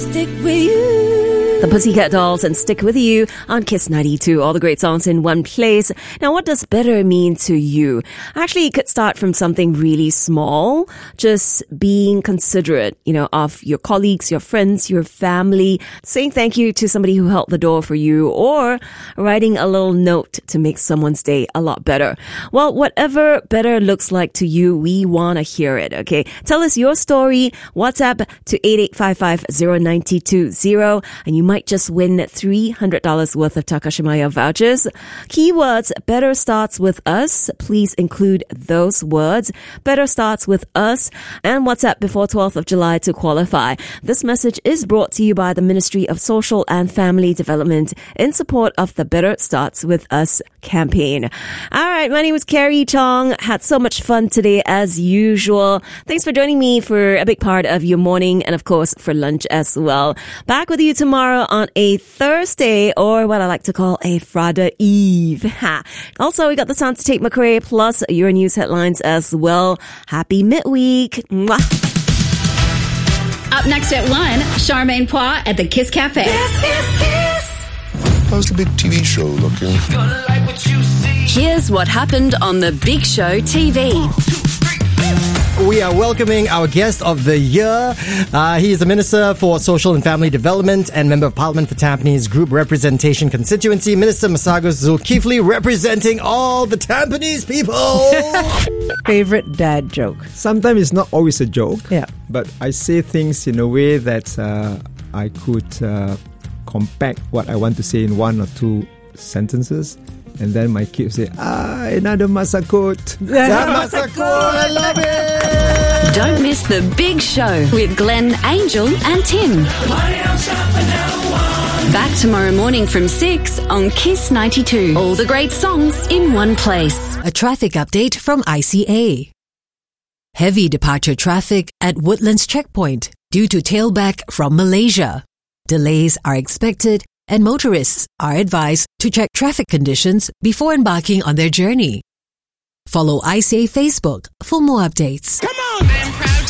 Stick with you. The Pussycat Dolls and Stick With You on Kiss 92. All the great songs in one place. Now, what does better mean to you? Actually, it could start from something really small. Just being considerate, of your colleagues, your friends, your family. Saying thank you to somebody who held the door for you. Or writing a little note to make someone's day a lot better. Well, whatever better looks like to you, we want to hear it, okay? Tell us your story. WhatsApp to 88550920 and you might just win $300 worth of Takashimaya vouchers. Keywords, better starts with us. Please include those words. Better starts with us. And WhatsApp before 12th of July to qualify. This message is brought to you by the Ministry of Social and Family Development in support of the Better Starts With Us campaign. All right, my name is Carrie Chong. Had so much fun today as usual. Thanks for joining me for a big part of your morning and of course for lunch as well. Back with you tomorrow on a Thursday, or what I like to call a Friday Eve. Also, we got the sound to take McRae plus your news headlines as well. Happy midweek. Mwah. Up next at 1, Charmaine Poix at the Kiss Cafe. Kiss. How's the big TV show looking? Here's what happened on the Big Show TV. We are welcoming our guest of the year. He is the Minister for Social and Family Development and Member of Parliament for Tampines Group Representation Constituency, Minister Masagos Zulkifli, representing all the Tampines people. Favorite dad joke? Sometimes it's not always a joke. Yeah. But I say things in a way that I could compact what I want to say in one or two sentences. And then my kids say, another Masakot. Masakot, I love it. Don't miss the Big Show with Glenn, Angel and Tim. Back tomorrow morning from 6 on Kiss 92. All the great songs in one place. A traffic update from ICA. Heavy departure traffic at Woodlands Checkpoint due to tailback from Malaysia. Delays are expected and motorists are advised to check traffic conditions before embarking on their journey. Follow ICA Facebook for more updates. Come on!